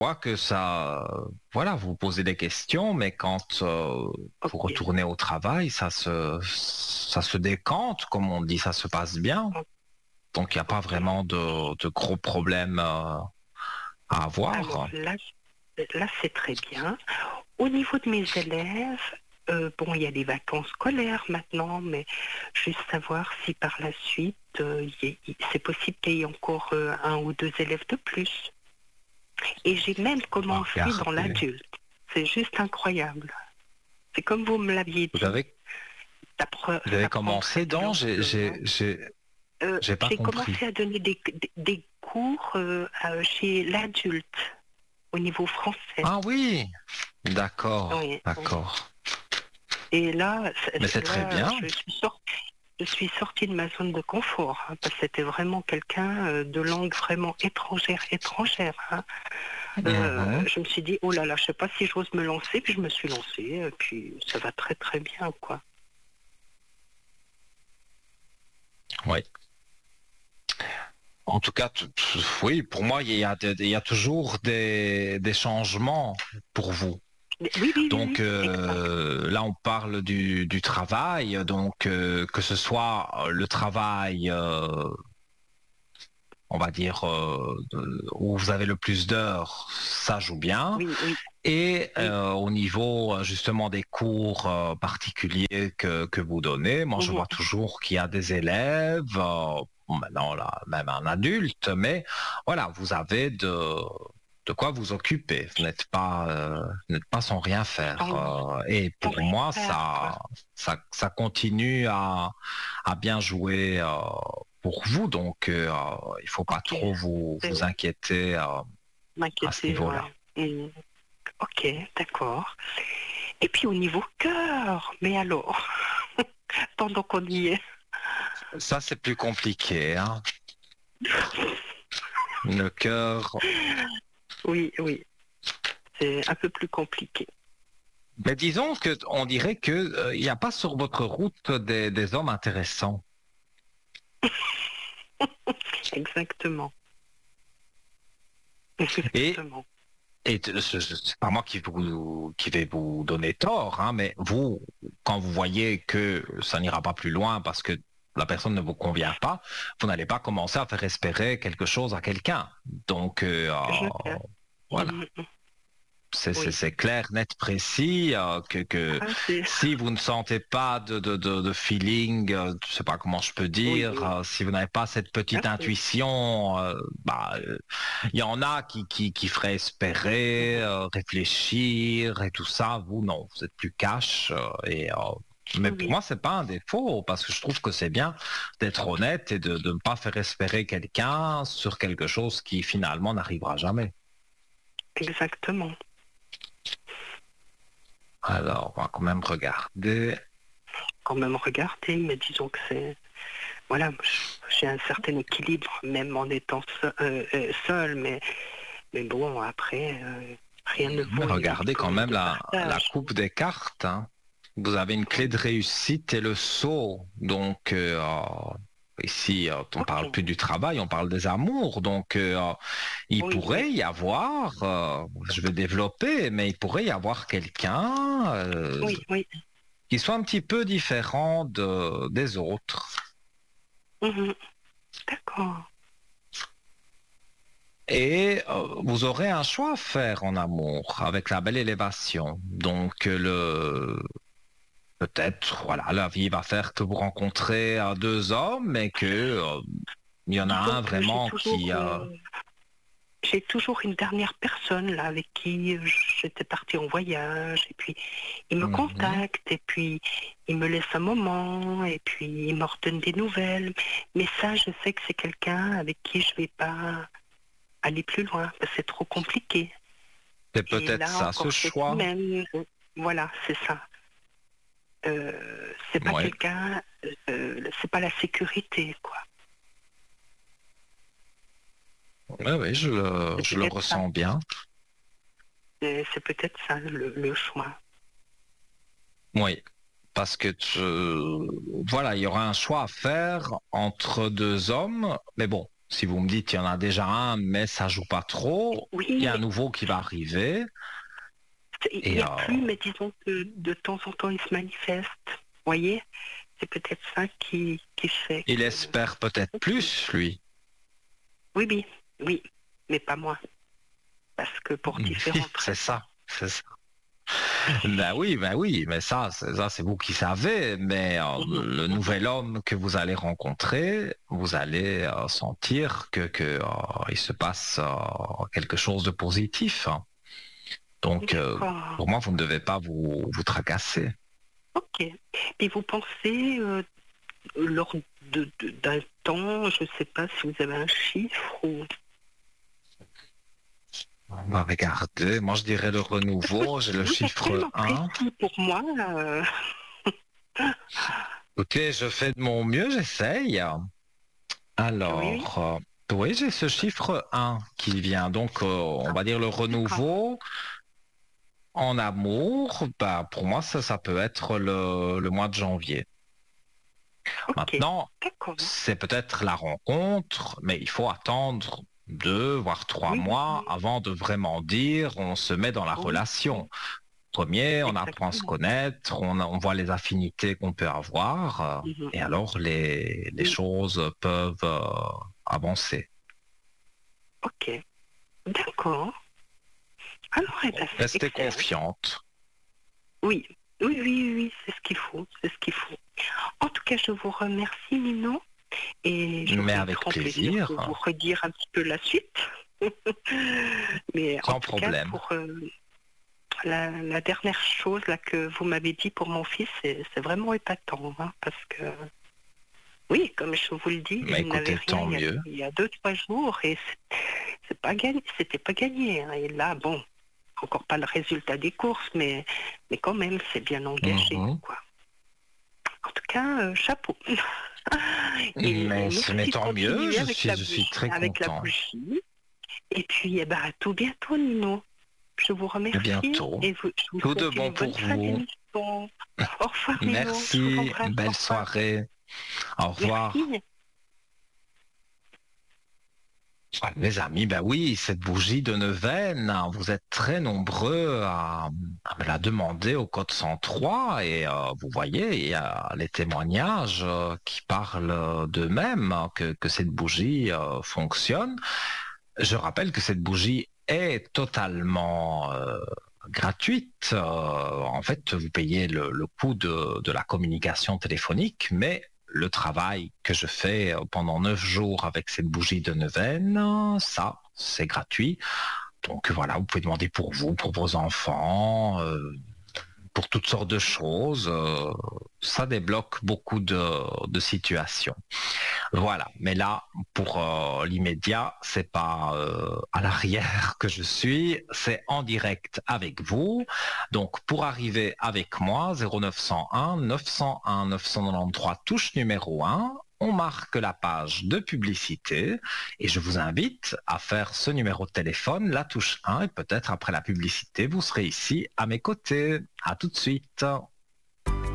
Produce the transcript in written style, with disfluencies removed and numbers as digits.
vois que ça, voilà, vous posez des questions, mais quand vous Ok. retournez au travail, ça se décante, comme on dit, ça se passe bien. Donc il n'y a pas Ok. vraiment de gros problèmes à Alors avoir. là, c'est très bien. Au niveau de mes élèves, bon, il y a les vacances scolaires maintenant, mais juste savoir si par la suite, c'est possible qu'il y ait encore un ou deux élèves de plus. Et j'ai même On va commencé dans regarder. l'adulte. C'est juste incroyable. C'est comme vous me l'aviez Vous dit. avez, vous avez Ça prend très commencé dans, lentement. j'ai pas J'ai compris. commencé à donner des cours chez l'adulte au niveau français. Ah oui, d'accord, Oui, oui. d'accord. Et là, Mais c'est très bien. je suis sortie de ma zone de confort, hein, parce que c'était vraiment quelqu'un de langue vraiment étrangère, étrangère. Hein. Mhm. Je me suis dit, oh là là, je sais pas si j'ose me lancer, puis je me suis lancée, et puis ça va très très bien, quoi. Oui. En tout cas, oui, pour moi, il y a toujours des changements pour vous. Oui, oui, oui, Donc oui, exact. là, on parle du travail, donc que ce soit le travail, on va dire, où vous avez le plus d'heures, ça joue bien. Oui, oui, Et oui. au niveau justement des cours particuliers que vous donnez, moi je Mhm. vois toujours qu'il y a des élèves, bon, maintenant là, même un adulte, mais voilà, vous avez de quoi vous occuper. Vous n'êtes pas sans rien faire. Sans, Et sans pour rien moi, faire, quoi. ça continue à bien jouer pour vous. Donc, il faut pas Ok, trop vous c'est inquiéter à ce m'inquiéter, niveau-là. ouais. Mhm. Ok, d'accord. Et puis au niveau cœur, mais alors, pendant qu'on y est. Ça, c'est plus compliqué, hein. Le cœur. Oui, oui, c'est un peu plus compliqué. Mais disons que on dirait que il n'y a pas sur votre route des hommes intéressants. Exactement, Et, exactement. c'est pas moi qui vais vous donner tort, hein, mais vous, quand vous voyez que ça n'ira pas plus loin parce que la personne ne vous convient pas, vous n'allez pas commencer à faire espérer quelque chose à quelqu'un. Donc, Je sais. voilà. Mhm, oui. C'est clair, net, précis, que Ah, c'est... si vous ne sentez pas de feeling, je sais pas comment je peux Oui, dire, oui. si vous n'avez pas cette petite Merci. intuition, il y en a qui feraient espérer, Mhm. réfléchir et tout ça. Vous, non, vous êtes plus cash. Mais pour Oui, moi, c'est pas un défaut parce que je trouve que c'est bien d'être honnête et de ne pas faire espérer quelqu'un sur quelque chose qui finalement n'arrivera jamais. exactement. Alors, on va quand même regarder. Quand même regarder, mais disons que c'est... Voilà, j'ai un certain équilibre, même en étant seul, mais bon, après, rien ne Mais vaut une vie regardez quand même de la partage. coupe des cartes, hein. Vous avez une clé de Oui. réussite et le saut. Donc, ici, on Ok, parle plus du travail, on parle des amours. Donc, il oui, oui, pourrait y avoir, je vais développer, mais il pourrait y avoir quelqu'un oui, oui. qui soit un petit peu différent des autres. Mhm. D'accord. Et vous aurez un choix à faire en amour avec la belle élévation. Donc, peut-être, voilà, la vie va faire que vous rencontrez deux hommes, mais que il y en a Disons un que vraiment qui. j'ai toujours une dernière personne là avec qui j'étais partie en voyage et puis il me Mhm. contacte et puis il me laisse un moment et puis il me redonne des nouvelles. Mais ça, je sais que c'est quelqu'un avec qui je vais pas aller plus loin parce que c'est trop compliqué. C'est Et peut-être là ça, ce encore cette choix. semaine, voilà, c'est ça. C'est pas Oui, quelqu'un, c'est pas la sécurité quoi. oui, oui, C'est je le peut-être ça. ressens bien. C'est peut-être ça le choix. Oui, parce que voilà, il y aura un choix à faire entre deux hommes, mais bon. Si vous me dites il y en a déjà un, mais ça joue pas trop, Oui, il y a un mais nouveau qui va arriver. il Et n'y a plus, mais disons que de temps en temps, il se manifeste. Vous voyez, c'est peut-être ça qui fait il que... espère peut-être plus, lui. Oui, oui, oui, mais pas moi. Parce que pour différentes C'est raisons. ça, c'est ça. Ben oui, mais ça, c'est vous qui savez. Mais Mhm, le mhm. nouvel homme que vous allez rencontrer, vous allez sentir il se passe quelque chose de positif, hein. Donc, D'accord. pour moi, vous ne devez pas vous tracasser. Ok. Et vous pensez, lors d'un temps, je ne sais pas si vous avez un chiffre ou... On va regarder. Moi, je dirais le renouveau. J'ai le Vous êtes chiffre tellement 1. précis pour moi. Écoutez, je fais de mon mieux, j'essaye. Oui, Alors, oui, j'ai ce chiffre 1 qui vient. Donc, on va dire le d'accord. renouveau en amour. Bah, pour moi, ça peut être le mois de janvier. Ok. Maintenant, D'accord. c'est peut-être la rencontre, mais il faut attendre 2 voire 3 Oui, mois oui, avant de vraiment dire on se met dans la oui, relation. oui, Premier, on apprend à se exactement. connaître, on voit les affinités qu'on peut avoir, Mhm, et mhm. alors les Oui, choses peuvent avancer. ok. D'accord. Alors, eh ben, c'est Restez excellent. confiante. Oui, oui, oui, oui, oui, c'est ce qu'il faut, c'est ce qu'il faut. En tout cas, je vous remercie, Nino, et Mais j'aurai avec grand plaisir de plaisir, vous redire un petit peu la suite. Mais en sans tout cas, problème. pour la dernière chose là que vous m'avez dit pour mon fils, c'est vraiment épatant, hein, parce que oui, comme je vous le dis, Mais il n'avait écoutez, rien tant mieux. il y a 2, 3 jours et c'est pas gagné, c'était pas gagné, hein. Et là, bon, encore pas le résultat des courses, mais quand même, c'est bien engagé, Mhm. quoi. En tout cas, chapeau. Et Mais merci de tant mieux, continuer je suis très avec la content. bougie. Et puis, eh ben, à tout bientôt, Nino. Je vous À remercie bientôt. et je vous Tout de souhaite bon une bonne pour fin vous. d'émission. Au revoir, Nino. Je vous Merci, embrasse. Au belle revoir. soirée. Au revoir. Merci. Ah, mes amis, ben oui, cette bougie de Neuvaine, hein, vous êtes très nombreux à me la demander au code 103 et vous voyez, il y a les témoignages qui parlent d'eux-mêmes, hein, que cette bougie fonctionne. Je rappelle que cette bougie est totalement gratuite. En fait, vous payez le coût de la communication téléphonique, mais le travail que je fais pendant 9 jours avec cette bougie de neuvaine, ça, c'est gratuit. Donc voilà, vous pouvez demander pour vous, pour vos enfants, pour toutes sortes de choses. Ça débloque beaucoup de situations. Voilà, mais là, pour l'immédiat, c'est pas à l'arrière que je suis, c'est en direct avec vous. Donc, pour arriver avec moi, 0901 901 993 touche numéro 1, on marque la page de publicité et je vous invite à faire ce numéro de téléphone, la touche 1, et peut-être après la publicité, vous serez ici à mes côtés. À tout de suite.